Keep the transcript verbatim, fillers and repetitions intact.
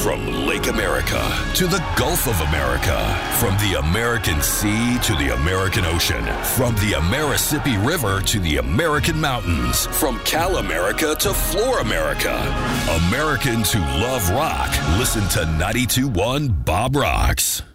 From Lake America to the Gulf of America, from the American Sea to the American Ocean, from the Amerisippi River to the American Mountains, from Cal America to Floor America. Americans who love rock, listen to ninety-two point one Bob Rocks.